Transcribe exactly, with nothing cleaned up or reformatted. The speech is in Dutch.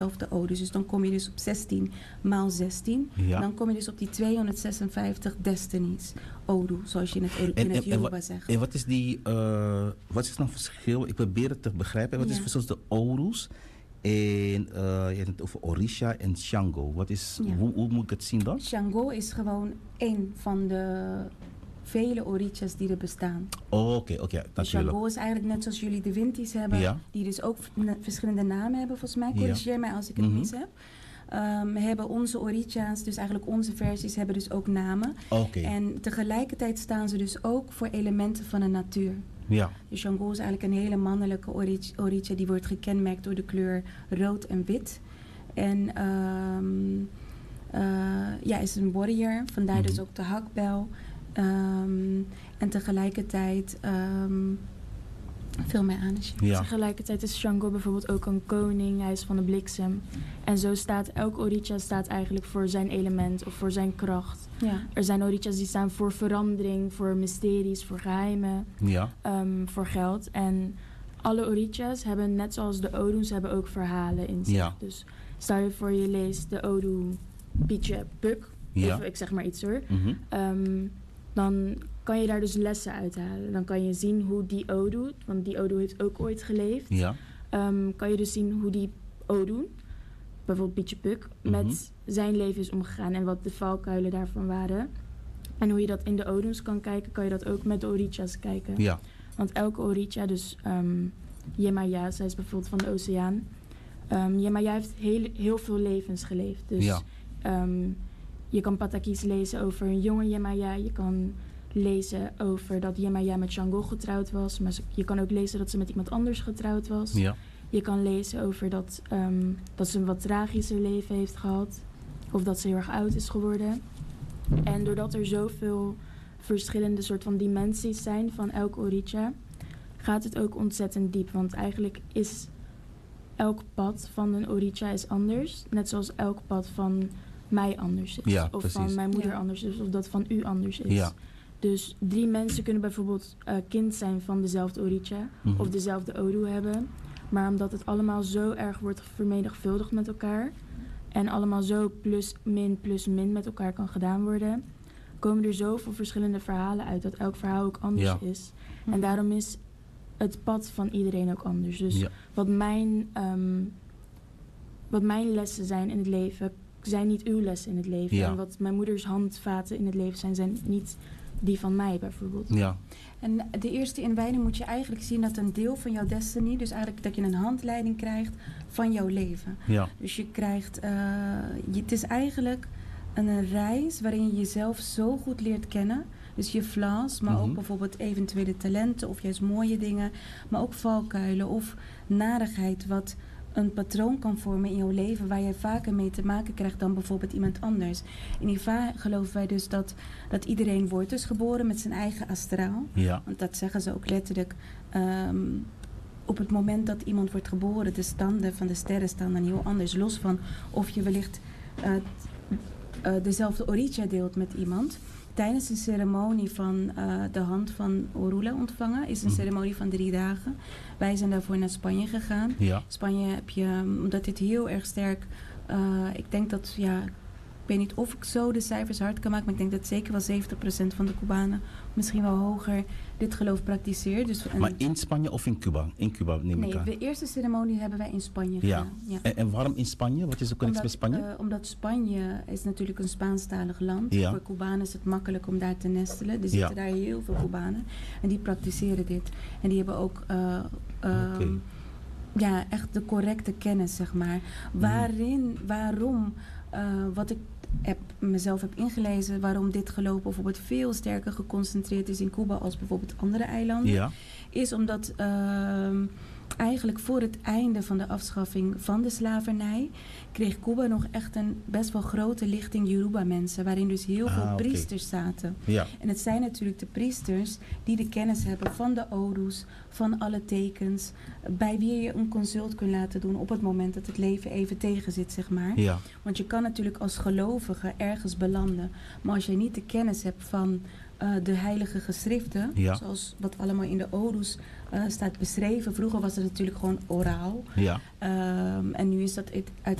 dezelfde odus. Dus dan kom je dus op zestien maal zestien. Ja. Dan kom je dus op die tweehonderdzesenvijftig destinies. Odu, zoals je in het, in En, het en, en, Yoruba wat, zegt. en wat is die, uh, wat is nou het verschil? Ik probeer het te begrijpen. Wat is Ja. het verschil tussen de Odus en uh, je hebt het over Orisha en Shango? Wat is, Ja. hoe, hoe moet ik het zien dan? Shango is gewoon één van de vele Orishas die er bestaan. Oh, oké, okay, oké, okay, Dus natuurlijk. Shango is eigenlijk net zoals jullie de Winties hebben, Ja. die dus ook v- verschillende namen hebben volgens mij. Corrigeer Ja. mij als ik het Mhm. mis heb. Um, hebben onze Orishas, dus eigenlijk onze versies, hebben dus ook namen. Oké, okay. En tegelijkertijd staan ze dus ook voor elementen van de natuur. Ja. Dus Shango is eigenlijk een hele mannelijke Orisha, Orisha die wordt gekenmerkt door de kleur rood en wit. En um, uh, ja, is een warrior, vandaar Mhm. dus ook de hakbel. Um, en tegelijkertijd um, veel meer aan is. Ja. Tegelijkertijd is Shango bijvoorbeeld ook een koning, hij is van de bliksem. En zo staat elk Orisha staat eigenlijk voor zijn element of voor zijn kracht. Ja. Er zijn Orishas die staan voor verandering, voor mysteries, voor geheimen, Ja. um, voor geld. En alle Orishas hebben, net zoals de Odu's, hebben ook verhalen in zich. Ja. Dus stel je voor je leest de Odu Pietje Puk, Ja. of ik zeg maar iets hoor. Mhm. Um, dan kan je daar dus lessen uithalen. Dan kan je zien hoe die Odu, want die Odu heeft ook ooit geleefd. Ja. Um, kan je dus zien hoe die Odu, bijvoorbeeld Pietje Puk, Mhm. met zijn leven is omgegaan en wat de valkuilen daarvan waren. En hoe je dat in de Odu's kan kijken, kan je dat ook met de Orishas kijken. Ja. Want elke Orisha, dus um, Yemaya, zij is bijvoorbeeld van de oceaan. Um, Yemaya heeft heel, heel veel levens geleefd. Dus Ja. um, je kan Patakis lezen over een jonge Yemaya. Je kan lezen over dat Yemaya met Shango getrouwd was. Maar ze- je kan ook lezen dat ze met iemand anders getrouwd was. Ja. Je kan lezen over dat, um, dat ze een wat tragischer leven heeft gehad. Of dat ze heel erg oud is geworden. En doordat er zoveel verschillende soort van dimensies zijn van elk Orisha, gaat het ook ontzettend diep. Want eigenlijk is elk pad van een Orisha is anders. Net zoals elk pad van mij anders is. Ja, of precies. van mijn moeder Ja. anders is. Of dat van u anders is. Ja. Dus drie mensen kunnen bijvoorbeeld uh, kind zijn van dezelfde Orisha. Mhm. Of dezelfde Odu hebben. Maar omdat het allemaal zo erg wordt vermenigvuldigd met elkaar. En allemaal zo plus min plus min met elkaar kan gedaan worden, komen er zoveel verschillende verhalen uit dat elk verhaal ook anders Ja. is. En daarom is het pad van iedereen ook anders. Dus Ja. wat, mijn, um, wat mijn lessen zijn in het leven, zijn niet uw lessen in het leven. Ja. En wat mijn moeders handvaten in het leven zijn, zijn niet die van mij bijvoorbeeld. Ja. En de eerste inwijding moet je eigenlijk zien dat een deel van jouw destiny, dus eigenlijk dat je een handleiding krijgt van jouw leven. Ja. Dus je krijgt, uh, je, het is eigenlijk een, een reis waarin je jezelf zo goed leert kennen. Dus je flaws, maar Mhm. ook bijvoorbeeld eventuele talenten of juist mooie dingen. Maar ook valkuilen of narigheid wat een patroon kan vormen in jouw leven waar jij vaker mee te maken krijgt dan bijvoorbeeld iemand anders. In Ifa geloven wij dus dat, dat iedereen wordt dus geboren met zijn eigen astraal. Ja. Want dat zeggen ze ook letterlijk. Um, op het moment dat iemand wordt geboren, de standen van de sterren staan dan heel anders. Los van of je wellicht uh, uh, dezelfde Orisha deelt met iemand. Tijdens een ceremonie van uh, de hand van Orula ontvangen, is een Mhm. ceremonie van drie dagen. Wij zijn daarvoor naar Spanje gegaan. Ja. Spanje heb je, omdat dit heel erg sterk, uh, ik denk dat, ja, ik weet niet of ik zo de cijfers hard kan maken, maar ik denk dat zeker wel zeventig procent van de Cubanen, misschien wel hoger, dit geloof praktiseert. Dus een, Maar in Spanje of in Cuba? In Cuba neem ik nee, aan. de eerste ceremonie hebben wij in Spanje Ja. gedaan. Ja. En, en waarom in Spanje? Wat is de connectie met Spanje? Uh, omdat Spanje is natuurlijk een Spaanstalig land. Ja. Voor Cubanen is het makkelijk om daar te nestelen. Er Ja. zitten daar heel veel Cubanen. En die praktiseren dit. En die hebben ook uh, um, Oké. ja, echt de correcte kennis, zeg maar. Waarin, waarom, uh, wat ik heb, mezelf heb ingelezen, waarom dit geloof bijvoorbeeld veel sterker geconcentreerd is in Cuba als bijvoorbeeld andere eilanden. Ja. Is omdat uh, eigenlijk voor het einde van de afschaffing van de slavernij kreeg Cuba nog echt een best wel grote lichting Yoruba mensen, waarin dus heel Ah, veel oké. priesters zaten. Ja. En het zijn natuurlijk de priesters die de kennis hebben van de Odus, van alle tekens, bij wie je een consult kunt laten doen op het moment dat het leven even tegenzit, zeg maar. Ja. Want je kan natuurlijk als gelovige ergens belanden, maar als je niet de kennis hebt van uh, de heilige geschriften, Ja. zoals wat allemaal in de Odo's uh, staat beschreven. Vroeger was het natuurlijk gewoon oraal. Ja. Um, en nu is dat uit